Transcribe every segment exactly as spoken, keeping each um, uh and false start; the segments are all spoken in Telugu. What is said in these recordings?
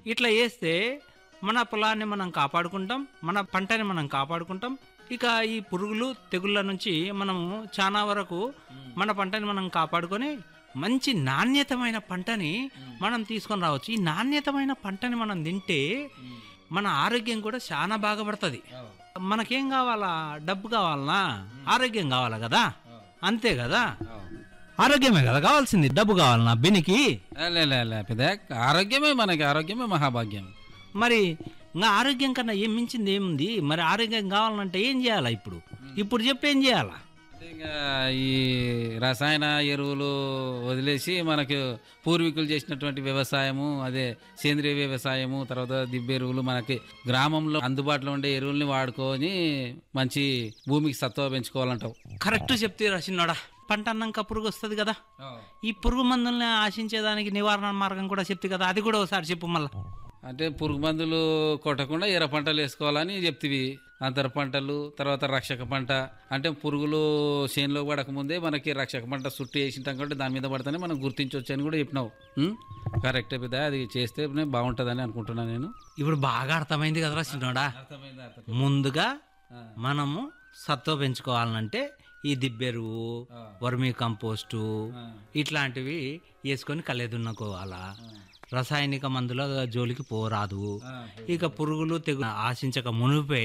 ఇట్లా వేస్తే మన పొలాన్ని మనం కాపాడుకుంటాం, మన పంటని మనం కాపాడుకుంటాం. ఇక ఈ పురుగులు తెగుళ్ళ నుంచి మనము చాలా వరకు మన పంటని మనం కాపాడుకొని మంచి నాణ్యతమైన పంటని మనం తీసుకొని రావచ్చు. ఈ నాణ్యతమైన పంటని మనం తింటే మన ఆరోగ్యం కూడా చాలా బాగుపడుతుంది. మనకేం కావాలా? డబ్బు కావాలనా? ఆరోగ్యం కావాలా కదా? అంతే కదా, ఆరోగ్యమే కదా కావాల్సింది, డబ్బు కావాలనా బెనికి? పెద్ద ఆరోగ్యమే మనకి, ఆరోగ్యమే మహాభాగ్యం. మరి ఇంకా ఆరోగ్యం కన్నా ఏం మించింది ఏముంది? మరి ఆరోగ్యం కావాలంటే ఏం చేయాలా? ఇప్పుడు ఇప్పుడు చెప్పి ఏం చేయాలా? ఇంకా ఈ రసాయన ఎరువులు వదిలేసి మనకు పూర్వీకులు చేసినటువంటి వ్యవసాయము, అదే సేంద్రియ వ్యవసాయము, తర్వాత దిబ్బ ఎరువులు, మనకి గ్రామంలో అందుబాటులో ఉండే ఎరువుల్ని వాడుకొని మంచి భూమికి సత్వ పెంచుకోవాలంటావు. కరెక్ట్ చెప్తే రాసినోడా. పంట అన్నాక పురుగు వస్తుంది కదా, ఈ పురుగు మందుల్ని ఆశించేదానికి నివారణ మార్గం కూడా చెప్తే కదా, అది కూడా ఒకసారి చెప్పు మళ్ళా. అంటే పురుగు మందులు కొట్టకుండా ఎర్ర పంటలు వేసుకోవాలని చెప్తివి. అంతర పంటలు, తర్వాత రక్షక పంట, అంటే పురుగులు చేనులో పడకముందే మనకి రక్షక పంట చుట్టూ వేసింటాం కాబట్టి దాని మీద పడితేనే మనం గుర్తించవచ్చు అని కూడా చెప్పినావు. కరెక్టే పెద్ద, అది చేస్తే బాగుంటుందని అనుకుంటున్నాను నేను. ఇప్పుడు బాగా అర్థమైంది కదరా చిన్నోడా. ముందుగా మనము సత్వ పెంచుకోవాలంటే ఈ దిబ్బెరువు, వర్మీ కంపోస్టు ఇట్లాంటివి వేసుకొని కలెదున్నుకోవాలా. రసాయనిక మందుల జోలికి పోరాదు. ఇక పురుగులు తెగు ఆశించక మునిపే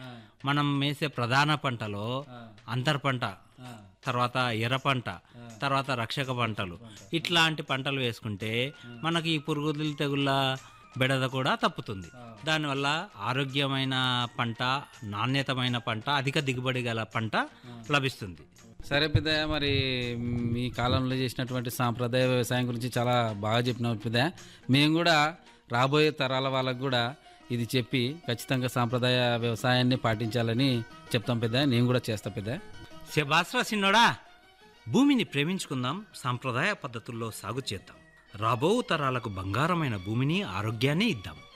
మనం వేసే ప్రధాన పంటలో అంతర్ పంట, తర్వాత ఎర్ర పంట, తర్వాత రక్షక పంటలు, ఇట్లాంటి పంటలు వేసుకుంటే మనకి ఈ పురుగులు తెగుళ్ళ బెడద కూడా తప్పుతుంది. దానివల్ల ఆరోగ్యమైన పంట, నాణ్యతమైన పంట, అధిక దిగుబడి గల పంట లభిస్తుంది. సరే పెద్ద, మరి మీ కాలంలో చేసినటువంటి సాంప్రదాయ వ్యవసాయం గురించి చాలా బాగా చెప్పినావు పెద్ద. మేము కూడా రాబోయే తరాల వాళ్ళకు కూడా ఇది చెప్పి ఖచ్చితంగా సాంప్రదాయ వ్యవసాయాన్ని పాటించాలని చెప్తాం పెద్ద. నేను కూడా చేస్తా పెద్ద. శభాస్రా సిన్నోడా. భూమిని ప్రేమించుకుందాం, సాంప్రదాయ పద్ధతుల్లో సాగు చేద్దాం. రాబో తరాలకు బంగారమైన భూమిని, ఆరోగ్యాన్ని ఇద్దాం.